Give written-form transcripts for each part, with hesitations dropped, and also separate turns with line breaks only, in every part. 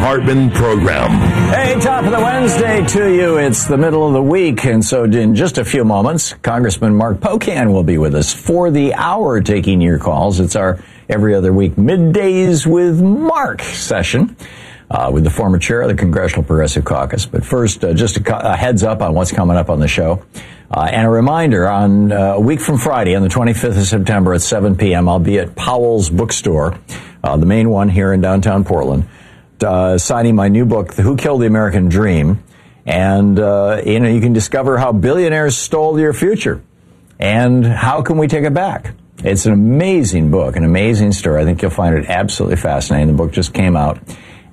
Hartman Program.
Hey, top of the Wednesday to you. It's the middle of the week, and so in just a few moments, Congressman Mark Pocan will be with us for the hour taking your calls. It's our every other week Middays with Mark session with the former chair of the Congressional Progressive Caucus. But first, just a heads up on what's coming up on the show. And a reminder, on a week from Friday, on the 25th of September at 7 p.m., I'll be at Powell's Bookstore, the main one here in downtown Portland, signing my new book, Who Killed the American Dream. And, you can discover how billionaires stole your future and how can we take it back. It's an amazing book, an amazing story. I think you'll find it absolutely fascinating. The book just came out,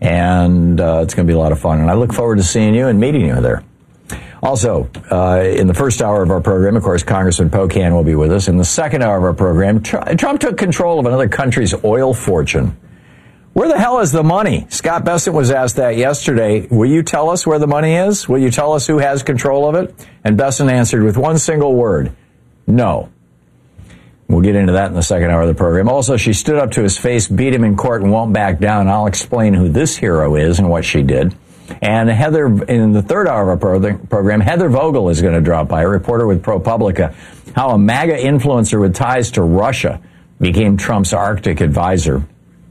and it's going to be a lot of fun. And I look forward to seeing you and meeting you there. Also, in the first hour of our program, of course, Congressman Pocan will be with us. In the second hour of our program, Trump took control of another country's oil fortune. Where the hell is the money? Scott Bessent was asked that yesterday. Will you tell us where the money is? Will you tell us who has control of it? And Bessent answered with one single word: no. We'll get into that in the second hour of the program. Also, she stood up to his face, beat him in court, and won't back down. I'll explain who this hero is and what she did. And Heather, in the third hour of our program, Heather Vogel is going to drop by, a reporter with ProPublica, how a MAGA influencer with ties to Russia became Trump's Arctic advisor.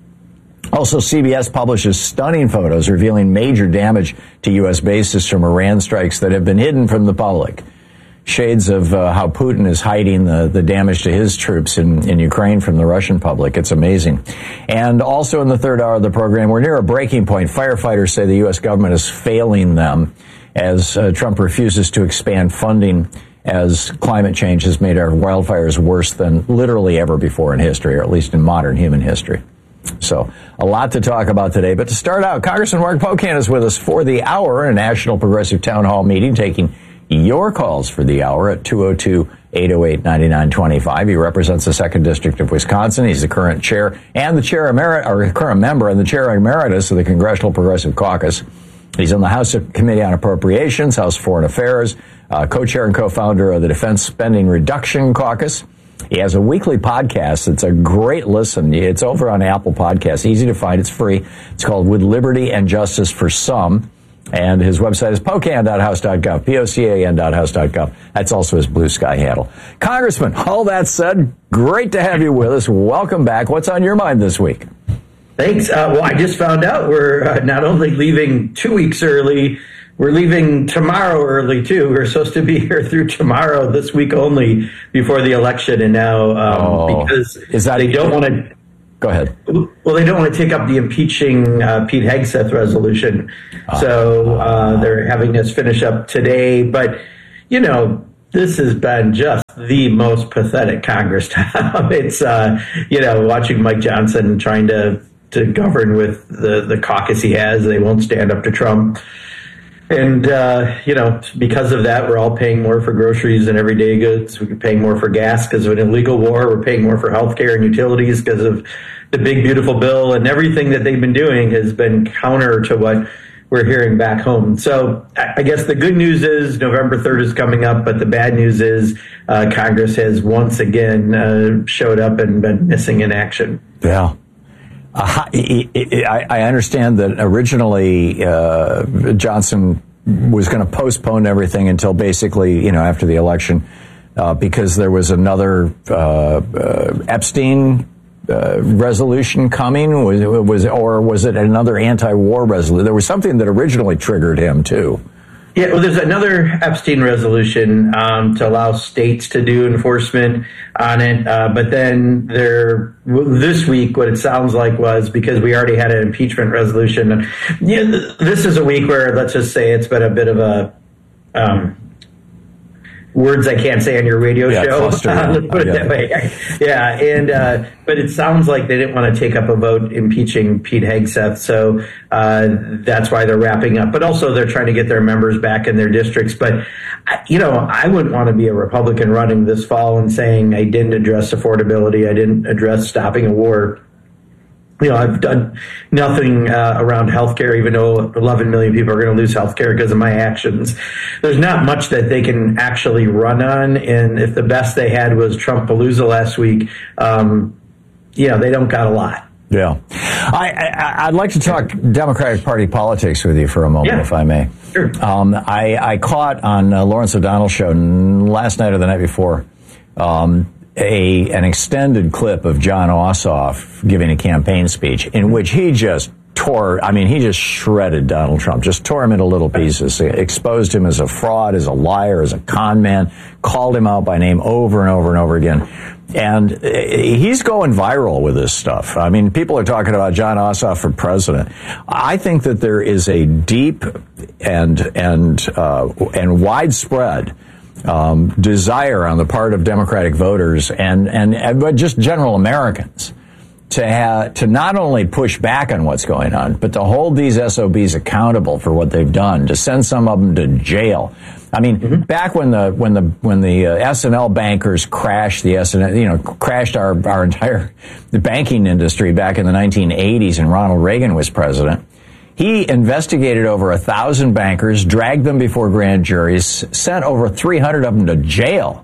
Also, CBS publishes stunning photos revealing major damage to U.S. bases from Iran strikes that have been hidden from the public. Shades of how Putin is hiding the damage to his troops in Ukraine from the Russian public. It's amazing. And also in the third hour of the program, we're near a breaking point. Firefighters say the U.S. government is failing them as Trump refuses to expand funding as climate change has made our wildfires worse than literally ever before in history, or at least in modern human history. So a lot to talk about today. But to start out, Congressman Mark Pocan is with us for the hour in a National Progressive Town Hall meeting, taking your calls for the hour at 202-808-9925. He represents the 2nd District of Wisconsin. He's the current chair and the chair current member and the chair emeritus of the Congressional Progressive Caucus. He's on the House Committee on Appropriations, House Foreign Affairs, co-chair and co-founder of the Defense Spending Reduction Caucus. He has a weekly podcast. It's a great listen. It's over on Apple Podcasts. Easy to find. It's free. It's called With Liberty and Justice for Some. And his website is pocan.house.gov, pocan.house.gov. That's also his Blue Sky handle. Congressman, all that said, great to have you with us. Welcome back. What's on your mind this week?
Thanks. Well, I just found out we're not only leaving 2 weeks early, we're leaving tomorrow early, too. We're supposed to be here through tomorrow, this week only, before the election. And now, because they don't want to...
Go ahead.
Well, they don't want to take up the impeaching Pete Hegseth resolution. So they're having us finish up today. But, this has been just the most pathetic Congress time. It's, watching Mike Johnson trying to govern with the caucus he has. They won't stand up to Trump. And, because of that, we're all paying more for groceries and everyday goods. We're paying more for gas because of an illegal war. We're paying more for health care and utilities because of the big, beautiful bill. And everything that they've been doing has been counter to what we're hearing back home. So I guess the good news is November 3rd is coming up, but the bad news is Congress has once again showed up and been missing in action.
Yeah. I understand that originally Johnson was going to postpone everything until basically, after the election, because there was another Epstein resolution coming. Was it another anti-war resolution? There was something that originally triggered him too.
Yeah, well, there's another Epstein resolution to allow states to do enforcement on it. But then this week, what it sounds like was because we already had an impeachment resolution. This is a week where, let's just say, it's been a bit of a words I can't say on your radio show. Let's put it that way. Yeah, and but it sounds like they didn't want to take up a vote impeaching Pete Hegseth, so that's why they're wrapping up. But also they're trying to get their members back in their districts. But I wouldn't want to be a Republican running this fall and saying I didn't address affordability, I didn't address stopping a war. I've done nothing around healthcare, even though 11 million people are going to lose healthcare because of my actions. There's not much that they can actually run on. And if the best they had was Trump-palooza last week, they don't got a lot.
Yeah. I'd like to talk Democratic Party politics with you for a moment, if I may.
Sure.
I caught on Lawrence O'Donnell's show last night or the night before an extended clip of Jon Ossoff giving a campaign speech in which he just he just shredded Donald Trump, just tore him into little pieces, exposed him as a fraud, as a liar, as a con man, called him out by name over and over and over again. And he's going viral with this stuff. I mean, people are talking about Jon Ossoff for president. I think that there is a deep and widespread desire on the part of Democratic voters and just general Americans to not only push back on what's going on, but to hold these SOBs accountable for what they've done, to send some of them to jail. I mean, back when the SNL bankers crashed crashed our entire banking industry back in the 1980s, and Ronald Reagan was president. He investigated over 1,000 bankers, dragged them before grand juries, sent over 300 of them to jail.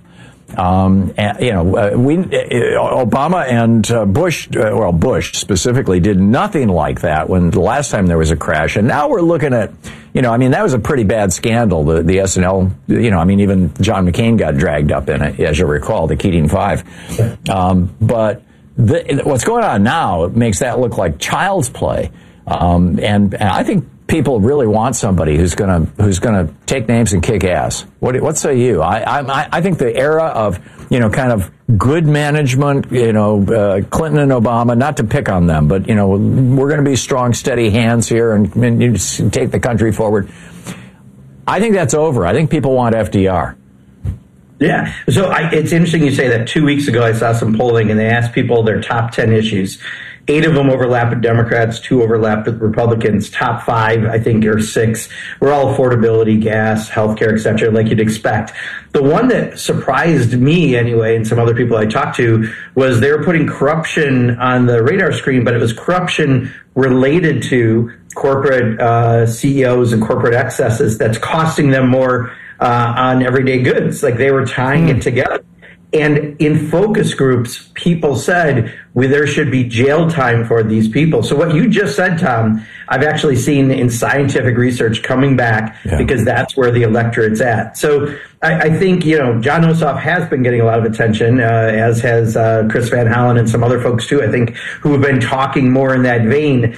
Obama and Bush specifically did nothing like that when the last time there was a crash. And now we're looking at, that was a pretty bad scandal. The SNL, even John McCain got dragged up in it, as you'll recall, the Keating Five. But what's going on now makes that look like child's play. And I think people really want somebody who's gonna take names and kick ass. What say you? I think the era of kind of good management, Clinton and Obama, not to pick on them, but we're going to be strong, steady hands here and take the country forward. I think that's over. I think people want FDR.
Yeah. So it's interesting you say that. 2 weeks ago, I saw some polling and they asked people their top 10 issues. 8 of them overlap with Democrats, 2 overlap with Republicans. Top 5, I think, or 6 were all affordability, gas, healthcare, et cetera, like you'd expect. The one that surprised me anyway, and some other people I talked to, was they were putting corruption on the radar screen, but it was corruption related to corporate CEOs and corporate excesses that's costing them more on everyday goods. Like they were tying it together. And in focus groups, people said there should be jail time for these people. So what you just said, Tom, I've actually seen in scientific research coming back because that's where the electorate's at. So I think, Jon Ossoff has been getting a lot of attention, as has Chris Van Hollen and some other folks too, I think, who have been talking more in that vein.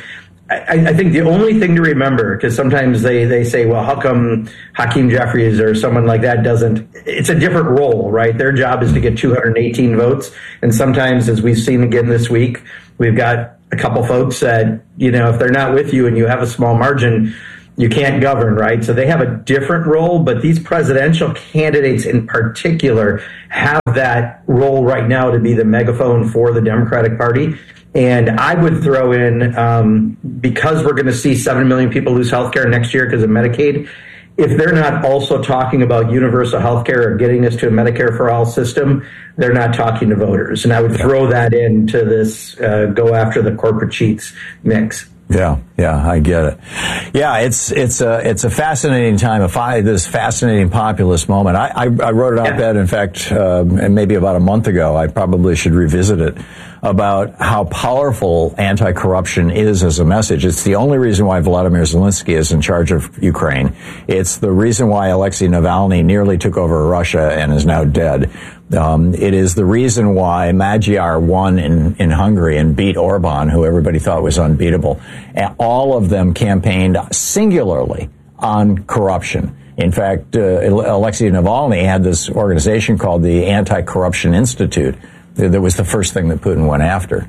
I think the only thing to remember, because sometimes they say, well, how come Hakeem Jeffries or someone like that doesn't? It's a different role, right? Their job is to get 218 votes. And sometimes, as we've seen again this week, we've got a couple folks that, if they're not with you and you have a small margin, you can't govern, right? So they have a different role, but these presidential candidates in particular have that role right now to be the megaphone for the Democratic Party. And I would throw in, because we're going to see 7 million people lose health care next year because of Medicaid, if they're not also talking about universal health care or getting us to a Medicare for all system, they're not talking to voters. And I would throw that into this go after the corporate cheats mix.
Yeah, I get it. Yeah, it's a fascinating time. This fascinating populist moment. I wrote an op-ed, in fact, maybe about a month ago. I probably should revisit it, about how powerful anti-corruption is as a message. It's the only reason why Vladimir Zelensky is in charge of Ukraine. It's the reason why Alexei Navalny nearly took over Russia and is now dead. It is the reason why Magyar won in Hungary and beat Orban, who everybody thought was unbeatable. And all of them campaigned singularly on corruption. In fact, Alexei Navalny had this organization called the Anti-Corruption Institute. That was the first thing that Putin went after.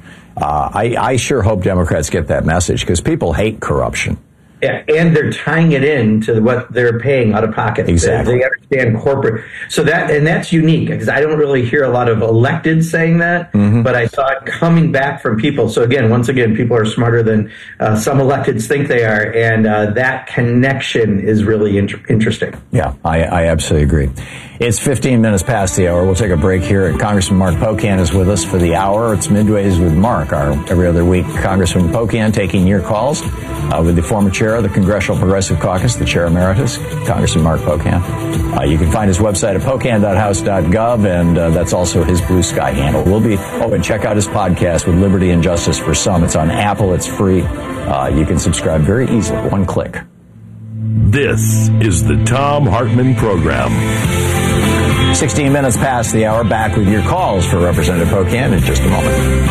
I sure hope Democrats get that message, because people hate corruption.
Yeah, and they're tying it in to what they're paying out of pocket.
Exactly.
They understand corporate. So that's unique, because I don't really hear a lot of electeds saying that, but I saw it coming back from people. So once again, people are smarter than some electeds think they are, and that connection is really interesting.
Yeah, I absolutely agree. It's 15 minutes past the hour. We'll take a break here. Congressman Mark Pocan is with us for the hour. It's Midways with Mark, our every other week. Congressman Pocan taking your calls with the former chair of the Congressional Progressive Caucus, the chair emeritus, Congressman Mark Pocan. You can find his website at pocan.house.gov, and that's also his Blue Sky handle. And check out his podcast with Liberty and Justice for Some. It's on Apple. It's free. You can subscribe very easily. One click.
This is the Thom Hartmann Program.
16 minutes past the hour. Back with your calls for Representative Pocan in just a moment.